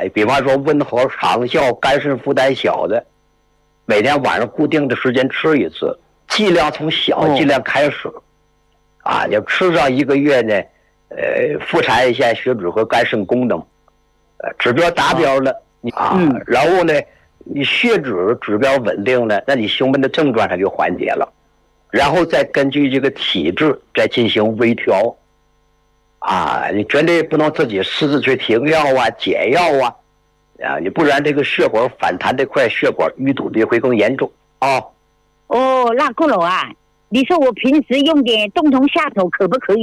比方说温和长效、肝肾负担小的，每天晚上固定的时间吃一次，剂量从小剂量开始，你吃上1个月呢，复查一下血脂和肝肾功能，指标达标了，然后呢，你血脂指标稳定了，那你胸闷的症状它就缓解了，然后再根据这个体质再进行微调，你绝对不能自己私自去停药减药你不然这个血管反弹的快，血管淤堵的会更严重那够了啊！你说我平时用点冬虫夏草可不可以？